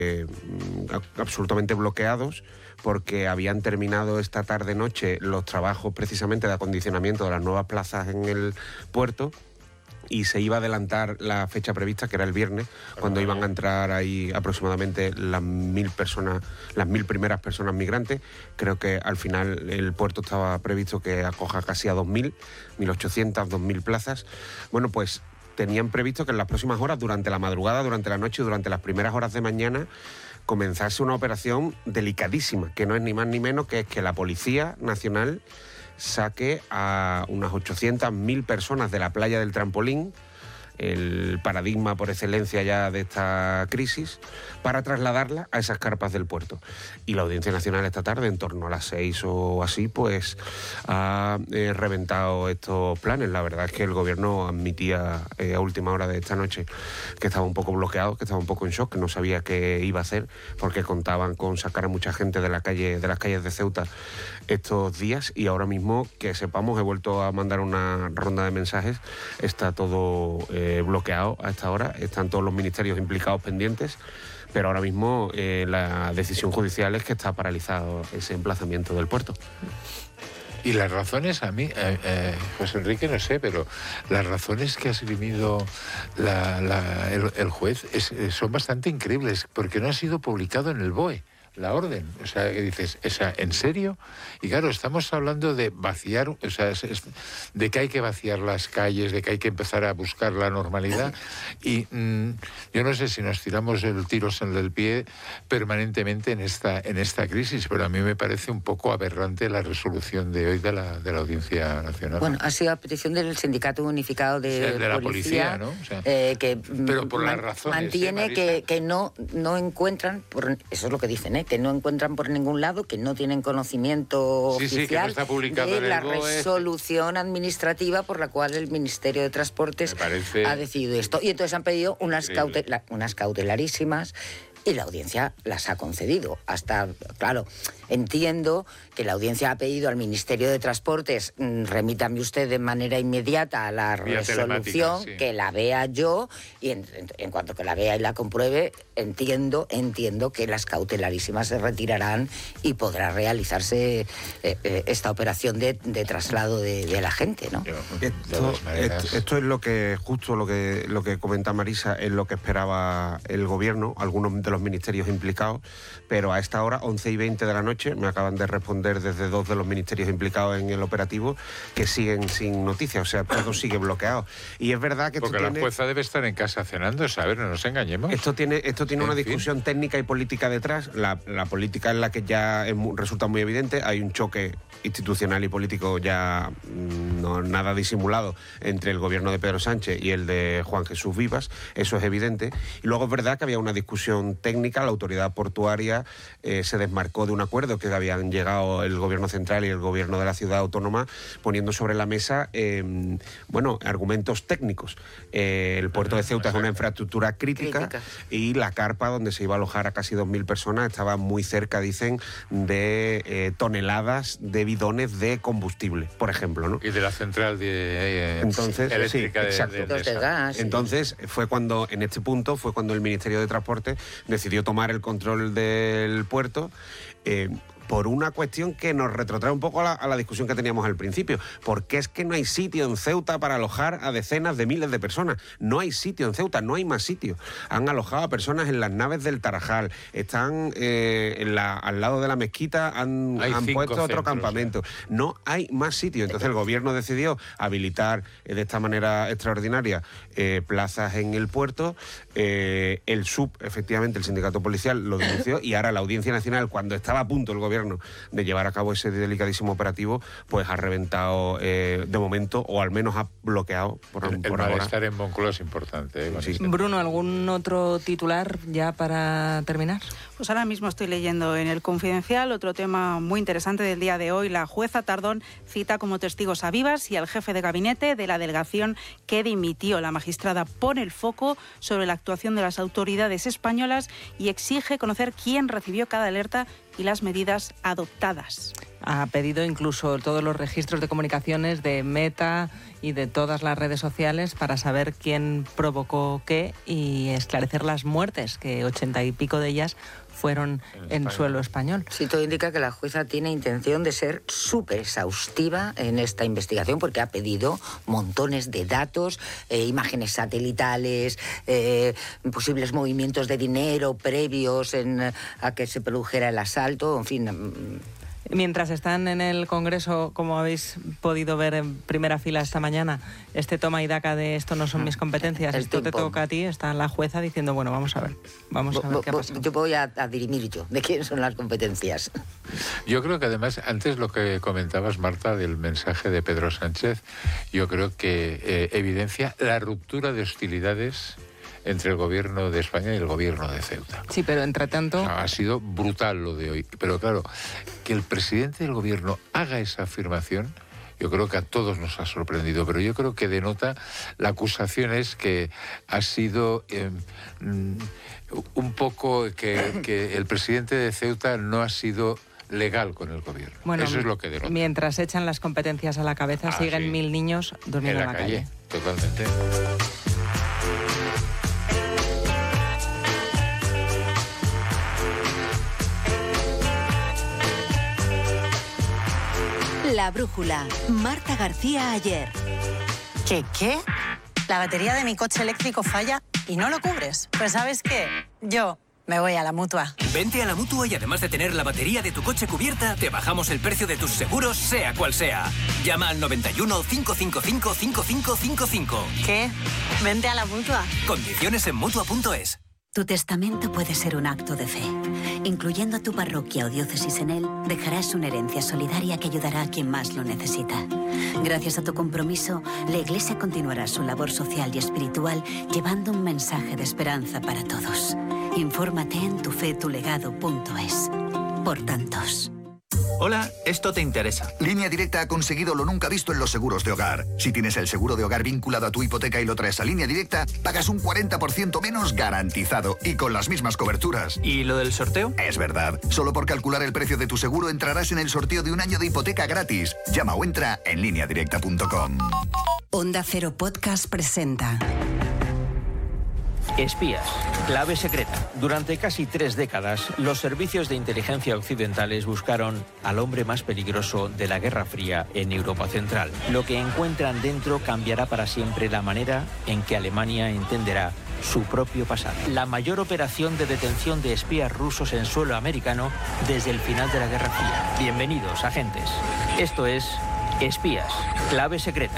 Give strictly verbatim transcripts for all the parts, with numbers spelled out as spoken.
Eh, absolutamente bloqueados porque habían terminado esta tarde-noche los trabajos precisamente de acondicionamiento de las nuevas plazas en el puerto y se iba a adelantar la fecha prevista, que era el viernes, cuando iban a entrar ahí aproximadamente las mil personas, las mil primeras personas migrantes. Creo que al final el puerto estaba previsto que acoja casi a dos mil, mil ochocientas, dos mil plazas. Bueno, pues tenían previsto que en las próximas horas, durante la madrugada, durante la noche y durante las primeras horas de mañana, comenzase una operación delicadísima, que no es ni más ni menos que es que la Policía Nacional saque a unas ochocientas mil personas de la playa del Trampolín, el paradigma por excelencia ya de esta crisis, para trasladarla a esas carpas del puerto. Y la Audiencia Nacional esta tarde, en torno a las seis o así, pues ha eh, reventado estos planes. La verdad es que el gobierno admitía eh, a última hora de esta noche que estaba un poco bloqueado, que estaba un poco en shock, que no sabía qué iba a hacer, porque contaban con sacar a mucha gente de la calle, de las calles de Ceuta estos días, y ahora mismo, que sepamos, he vuelto a mandar una ronda de mensajes, está todo eh, bloqueado a esta hora, están todos los ministerios implicados pendientes, pero ahora mismo eh, la decisión judicial es que está paralizado ese emplazamiento del puerto. Y las razones, a mí, eh, eh, José Enrique, no sé, pero las razones que ha esgrimido la, la, el, el juez es, son bastante increíbles, porque no ha sido publicado en el B O E la orden. O sea, que dices, ¿esa, ¿en serio? Y claro, estamos hablando de vaciar, o sea, es, es, de que hay que vaciar las calles, de que hay que empezar a buscar la normalidad. Y mmm, yo no sé si nos tiramos el tiros en el pie permanentemente en esta, en esta crisis, pero a mí me parece un poco aberrante la resolución de hoy de la, de la Audiencia Nacional. Bueno, ha sido a petición del Sindicato Unificado de, o sea, de la Policía, policía, ¿no? O sea, eh, que pero por man, las razones, mantiene ¿eh, que, que no, no encuentran, por, eso es lo que dicen, ¿eh? que no encuentran por ningún lado, que no tienen conocimiento sí, oficial sí, que no está publicado de en el la B O E. Resolución administrativa por la cual el Ministerio de Transportes parece... ha decidido esto. Y entonces han pedido unas, cautela, unas cautelarísimas, y la audiencia las ha concedido. Hasta, claro, entiendo que la audiencia ha pedido al Ministerio de Transportes, mmm, remítame usted de manera inmediata a la Vía resolución, sí. que la vea yo, y en, en, en cuanto que la vea y la compruebe, entiendo, entiendo que las cautelarísimas se retirarán y podrá realizarse eh, eh, esta operación de, de traslado de, de la gente, ¿no? Esto, esto, esto es lo que, justo lo que, lo que comenta Marisa, es lo que esperaba el gobierno, algunos de los ministerios implicados, pero a esta hora, once y veinte de la noche, me acaban de responder desde dos de los ministerios implicados en el operativo que siguen sin noticias, o sea, todo sigue bloqueado. Y es verdad que Porque esto la tiene... jueza debe estar en casa cenando, ¿sabes? No nos engañemos. Esto tiene, esto tiene una discusión fin. técnica y política detrás. La, la política es la que ya es, resulta muy evidente. Hay un choque institucional y político ya no nada disimulado entre el gobierno de Pedro Sánchez y el de Juan Jesús Vivas, eso es evidente. Y luego es verdad que había una discusión técnica, la autoridad portuaria eh, se desmarcó de un acuerdo que habían llegado el gobierno central y el gobierno de la ciudad autónoma, poniendo sobre la mesa eh, bueno, argumentos técnicos. Eh, el puerto de Ceuta es una infraestructura crítica, crítica y la carpa donde se iba a alojar a casi dos mil personas estaba muy cerca, dicen, de eh, toneladas de bidones de combustible, por ejemplo, ¿no? Y de la central de, eh, Entonces, eléctrica sí, de, exacto. de, de, de gas, sí. Entonces fue cuando, en este punto, fue cuando el Ministerio de Transporte decidió tomar el control del puerto, eh, por una cuestión que nos retrotrae un poco a la, a la discusión que teníamos al principio. Porque es que no hay sitio en Ceuta para alojar a decenas de miles de personas. No hay sitio en Ceuta, no hay más sitio. Han alojado a personas en las naves del Tarajal, están eh, en la, al lado de la mezquita, han, han puesto centros, otro campamento. ¿Eh? No hay más sitio. Entonces el gobierno decidió habilitar eh, de esta manera extraordinaria eh, plazas en el puerto. Eh, el S U P, efectivamente, el sindicato policial lo denunció, y ahora la Audiencia Nacional, cuando estaba a punto el gobierno de llevar a cabo ese delicadísimo operativo, pues ha reventado eh, de momento, o al menos ha bloqueado por, el, por el ahora. malestar en Moncloa es importante, ¿eh? Sí. Bruno, ¿algún otro titular ya para terminar? Pues ahora mismo estoy leyendo en El Confidencial otro tema muy interesante del día de hoy. La jueza Tardón cita como testigos a Vivas y al jefe de gabinete de la delegación que dimitió. La magistrada pone el foco sobre la actuación de las autoridades españolas y exige conocer quién recibió cada alerta y las medidas adoptadas. Ha pedido incluso todos los registros de comunicaciones de Meta y de todas las redes sociales para saber quién provocó qué y esclarecer las muertes, que ochenta y pico de ellas fueron en, en suelo español. Sí, todo indica que la jueza tiene intención de ser súper exhaustiva en esta investigación porque ha pedido montones de datos, eh, imágenes satelitales, eh, posibles movimientos de dinero previos en, a que se produjera el asalto, en fin. Mientras están en el Congreso, como habéis podido ver en primera fila esta mañana, este toma y daca de esto no son mis competencias, El esto te ping-pong. toca a ti, está la jueza diciendo, bueno, vamos a ver, vamos a ver Bo- qué ha bo- pasado. Yo voy a, a dirimir yo de quién son las competencias. Yo creo que además, antes lo que comentabas, Marta, del mensaje de Pedro Sánchez, yo creo que eh, evidencia la ruptura de hostilidades entre el gobierno de España y el gobierno de Ceuta. Sí, pero entre tanto... O sea, ha sido brutal lo de hoy. Pero claro, que el presidente del gobierno haga esa afirmación, yo creo que a todos nos ha sorprendido, pero yo creo que denota, la acusación es que ha sido eh, un poco que, que el presidente de Ceuta no ha sido legal con el gobierno. Bueno, eso es lo que denota. mientras echan las competencias a la cabeza, Ah, siguen sí. mil niños durmiendo En la calle, totalmente. La brújula. Marta García Ayer. ¿Qué qué? La batería de mi coche eléctrico falla y no lo cubres. Pues ¿sabes qué? Yo me voy a la Mutua. Vente a la Mutua y además de tener la batería de tu coche cubierta, te bajamos el precio de tus seguros, sea cual sea. Llama al noventa y uno, cinco cinco cinco, cinco cinco cinco cinco. ¿Qué? Vente a la Mutua. Condiciones en Mutua punto es. Tu testamento puede ser un acto de fe. Incluyendo a tu parroquia o diócesis en él, dejarás una herencia solidaria que ayudará a quien más lo necesita. Gracias a tu compromiso, la Iglesia continuará su labor social y espiritual llevando un mensaje de esperanza para todos. Infórmate en tufetulegado punto es. Por tantos. Hola, esto te interesa. Línea Directa ha conseguido lo nunca visto en los seguros de hogar. Si tienes el seguro de hogar vinculado a tu hipoteca y lo traes a Línea Directa, pagas un cuarenta por ciento menos garantizado y con las mismas coberturas. ¿Y lo del sorteo? Es verdad. Solo por calcular el precio de tu seguro entrarás en el sorteo de un año de hipoteca gratis. Llama o entra en línea directa punto com. Onda Cero Podcast presenta... Espías. Clave secreta. Durante casi tres décadas, los servicios de inteligencia occidentales buscaron al hombre más peligroso de la Guerra Fría en Europa Central. Lo que encuentran dentro cambiará para siempre la manera en que Alemania entenderá su propio pasado. La mayor operación de detención de espías rusos en suelo americano desde el final de la Guerra Fría. Bienvenidos, agentes. Esto es Espías. Clave secreta.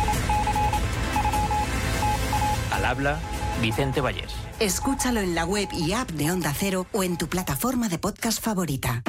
Al habla Vicente Vallés. Escúchalo en la web y app de Onda Cero o en tu plataforma de podcast favorita.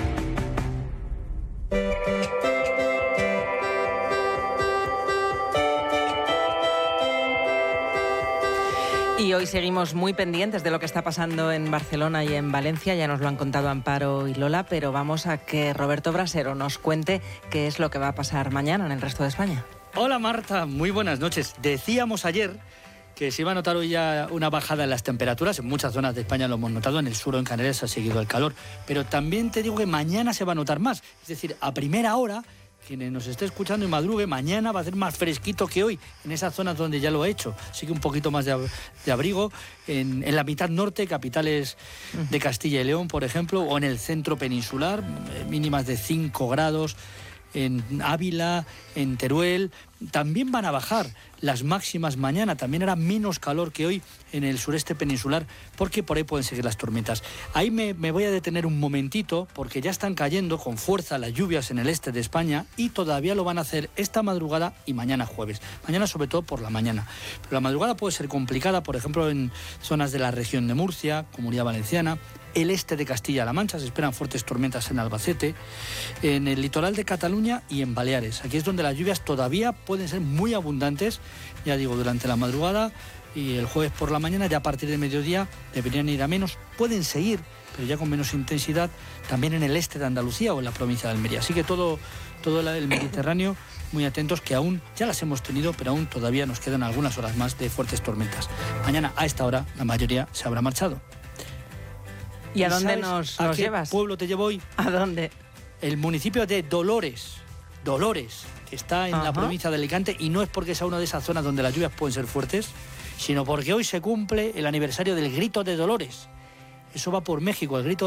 Y hoy seguimos muy pendientes de lo que está pasando en Barcelona y en Valencia, ya nos lo han contado Amparo y Lola, pero vamos a que Roberto Brasero nos cuente qué es lo que va a pasar mañana en el resto de España. Hola Marta, muy buenas noches. Decíamos ayer que se iba a notar hoy ya una bajada en las temperaturas. En muchas zonas de España lo hemos notado, en el sur o en Canarias ha seguido el calor. Pero también te digo que mañana se va a notar más. Es decir, a primera hora, quien nos esté escuchando y madrugue, mañana va a ser más fresquito que hoy, en esas zonas donde ya lo he hecho. Así que un poquito más de, ab de abrigo en, en la mitad norte, capitales de Castilla y León, por ejemplo, o en el centro peninsular, mínimas de cinco grados. En Ávila, en Teruel, también van a bajar las máximas mañana, también hará menos calor que hoy en el sureste peninsular, porque por ahí pueden seguir las tormentas. Ahí me, me voy a detener un momentito, porque ya están cayendo con fuerza las lluvias en el este de España y todavía lo van a hacer esta madrugada y mañana jueves. Mañana sobre todo por la mañana. Pero la madrugada puede ser complicada, por ejemplo, en zonas de la región de Murcia, Comunidad Valenciana, el este de Castilla-La Mancha, se esperan fuertes tormentas en Albacete, en el litoral de Cataluña y en Baleares. Aquí es donde las lluvias todavía pueden ser muy abundantes, ya digo, durante la madrugada y el jueves por la mañana, ya a partir de mediodía deberían ir a menos, pueden seguir, pero ya con menos intensidad, también en el este de Andalucía o en la provincia de Almería. Así que todo, todo el Mediterráneo, muy atentos, que aún ya las hemos tenido, pero aún todavía nos quedan algunas horas más de fuertes tormentas. Mañana a esta hora la mayoría se habrá marchado. ¿Y a dónde sabes nos, a nos qué llevas? pueblo te llevo hoy? ¿A dónde? El municipio de Dolores. Dolores, que está en Ajá. la provincia de Alicante, y no es porque sea una de esas zonas donde las lluvias pueden ser fuertes, sino porque hoy se cumple el aniversario del Grito de Dolores. Eso va por México, el Grito